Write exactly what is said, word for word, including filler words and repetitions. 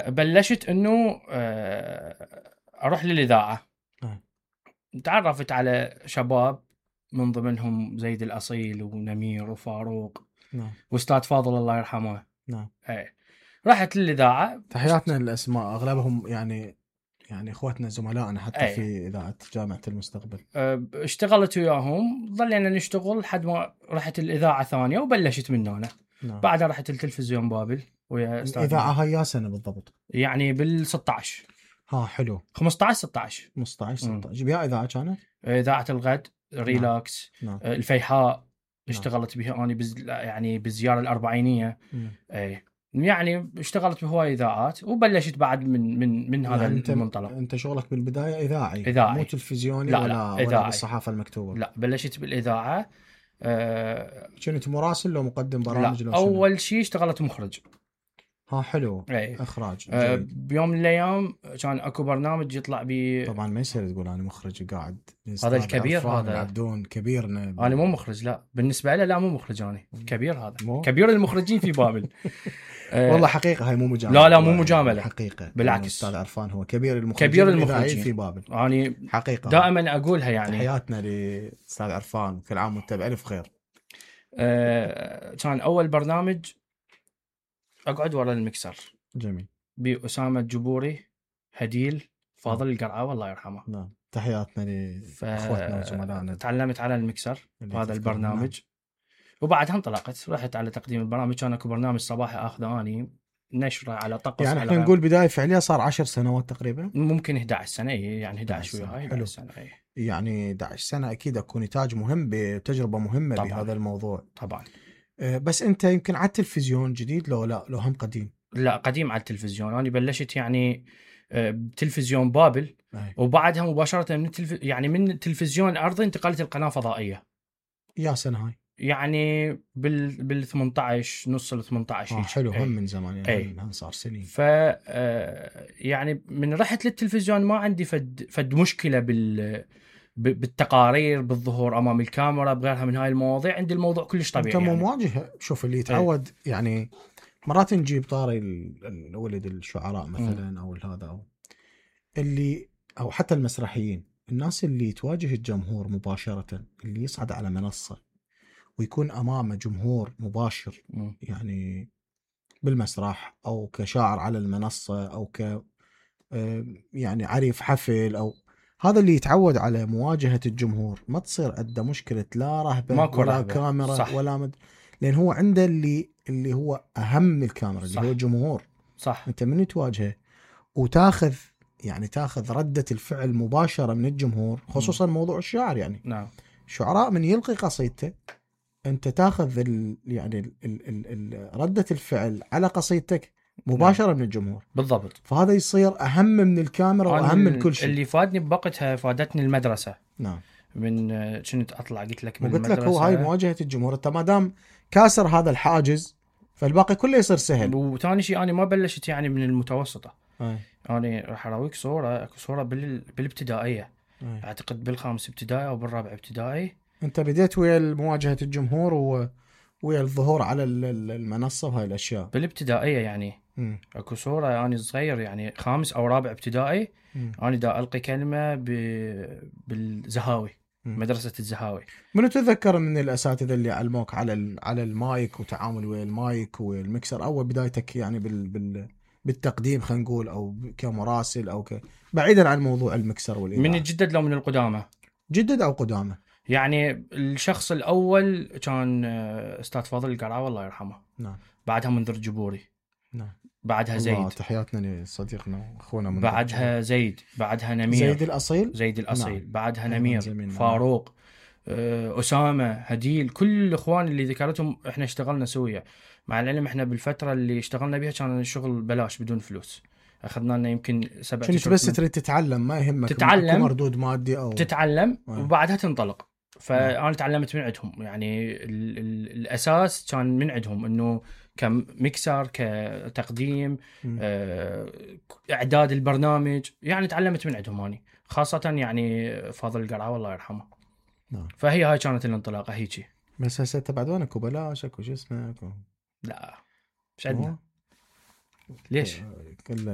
فبلشت انه اروح للاذاعه. آه. تعرفت على شباب من ضمنهم زيد الاصيل ونمير وفاروق نعم. واستاذ فاضل الله يرحمه. نعم. ايه رحت للاذاعه. تحياتنا للاسماء اغلبهم يعني يعني اخواتنا زملائنا حتى أي. في اذاعه جامعه المستقبل. اشتغلت وياهم ظلينا نشتغل لحد ما رحت الاذاعه ثانيه وبلشت من هنا. نعم. بعدها رحت التلفزيون بابل ويا استاذ. الاذاعه هاي يا سنه بالضبط؟ يعني بال ستة عشر. ها حلو. خمسة عشر ستة عشر خمسة عشر ستة عشر بها اذاعه كانت؟ اذاعه الغد، ريلاكس. نعم. الفيحاء اشتغلت بها انا بز... يعني بالزياره الاربعينيه. اي يعني اشتغلت بهواي اذاعات وبلشت بعد من من من هذا يعني المنطلق. انت شغلك بالبدايه اذاعي, إذاعي. مو تلفزيوني؟ لا ولا لا ولا إذاعي. بالصحافه المكتوبه؟ لا بلشت بالاذاعه. أه... كنت مراسل لو مقدم برامج؟ لا لو اول شيء اشتغلت مخرج. ها حلو. أي. اخراج جيد. أه بيوم من الايام كان اكو برنامج يطلع ب طبعا ما يصير تقول انا مخرج قاعد. هذا الكبير هذا العبدون كبيرنا ب... انا مو مخرج. لا بالنسبه له لا مو مخرج. انا كبير هذا مو؟ كبير المخرجين في بابل. أه والله حقيقه هاي مو مجامله. لا لا مو مجامله حقيقه بالعكس. استاذ عرفان هو كبير المخرجين كبير المخرجين في بابل. يعني حقيقه دائما اقولها يعني. تحياتنا لاستاذ عرفان كل عام وانت بالف خير. أه كان اول برنامج اقعد ورا المكسر. جميل. بأسامة جبوري، هديل، فاضل القرعاوي الله يرحمه. نعم. تحياتنا لاخواتنا وزملائنا. تعلمت على المكسر هذا البرنامج. نعم. وبعدها انطلقت رحت على تقديم البرامج. كان اكو برنامج صباحي اخذه اني نشره على طقس. يعني احنا نقول بدايه فعليه صار عشر سنوات تقريبا. ممكن إحدى عشرة سنه. يعني إحدى عشر وياي إحدى عشر سنه. أي. يعني إحدى عشر سنه اكيد اكو نتاج مهم بتجربه مهمه طبعاً. بهذا الموضوع طبعا. بس انت يمكن على التلفزيون جديد لو لا لو هم قديم؟ لا قديم على التلفزيون. انا بلشت يعني بتلفزيون بابل. أي. وبعدها مباشره من التلف... يعني من التلفزيون ارضي انتقلت القناه فضائيه. يا سنه هاي؟ يعني بال بال ثمانية عشر نص ال ثمانية عشر. آه حلو. هم من زمان يعني هم صار سنين. ف يعني من رحت للتلفزيون ما عندي فد فد مشكله بال بالتقارير بالظهور امام الكاميرا بغيرها من هاي المواضيع. عندي الموضوع كلش طبيعي. انت مو يعني. مواجهه. شوف اللي يتعود ايه. يعني مرات نجيب طاري الولد الشعراء مثلا م. او هذا او اللي او حتى المسرحيين. الناس اللي تواجه الجمهور مباشره اللي يصعد على منصه ويكون امامه جمهور مباشر م. يعني بالمسرح او كشاعر على المنصه او ك يعني عريف حفل او هذا اللي يتعود على مواجهة الجمهور ما تصير عنده مشكلة لا رهبة ولا رهبة. كاميرا صح. ولا مد... لأن هو عنده اللي اللي هو أهم من الكاميرا صح. اللي هو الجمهور. صح. أنت من تواجهه وتاخذ يعني تاخذ ردة الفعل مباشرة من الجمهور خصوصا م. موضوع الشعر يعني. نعم. الشعراء من يلقي قصيدته أنت تاخذ ال... يعني ال... ال... ال... ردة الفعل على قصيدتك مباشرة نعم. من الجمهور بالضبط. فهذا يصير أهم من الكاميرا وأهم من كل شيء. اللي فادني بوقتها فادتني المدرسة. نعم. من كنت أطلع قلت لك من قلت لك هو هاي مواجهة الجمهور. أنت ما دام كاسر هذا الحاجز فالباقي كله يصير سهل. وثاني شيء أنا ما بلشت يعني من المتوسطة. أي. أنا راح أراويك صورة أكو صورة بال بالابتدائية. أي. أعتقد بالخامس ابتدائي أو بالرابع ابتدائي. أنت بديت ويا مواجهة الجمهور و ويا الظهور على المنصة وهاي الأشياء بالابتدائية يعني. م. اكو صورة أنا صغير يعني خامس أو رابع ابتدائي. م. أنا دا ألقي كلمة ب... بالزهاوي. م. مدرسة الزهاوي. من تتذكر من الأساتذة اللي علموك على ال... على المايك وتعامل ويا المايك والمكسر أول بدايتك يعني بال... بال... بالتقديم خلينا نقول أو كمراسل أو ك... بعيدا عن موضوع المكسر والإذاعة؟ من الجدد لو من القدامى؟ جدد أو قدامى؟ يعني الشخص الأول كان أستاذ فاضل القرعاوي الله يرحمه. نعم. بعدها منذر جبوري. نعم. بعدها زيد. تحياتنا لصديقنا واخونا منذر. بعدها زيد. بعدها نمير. زيد الأصيل. زيد الأصيل. نعم. بعدها نمير. فاروق. أسامة. هديل. كل الإخوان اللي ذكرتهم إحنا اشتغلنا سويا. مع العلم إحنا بالفترة اللي اشتغلنا بها كان الشغل بلاش بدون فلوس. أخذنا لنا يمكن سبعة أشهر. كنت بس تريد تتعلم ما يهمك تتعلم مردود مادي أو تتعلم آه. وبعدها تنطلق. فأنا تعلمت من عندهم يعني ال ال الأساس كان من عندهم إنه كمكسر كتقديم آه إعداد البرنامج يعني تعلمت من عندهم هاني خاصة يعني فاضل القرعاوي الله يرحمه. نعم. فهي هاي كانت الانطلاقة هيجي. بس هسه بعد وينك وبلاش اكو شو اسمك و... لا مش عندنا. ليش؟ كله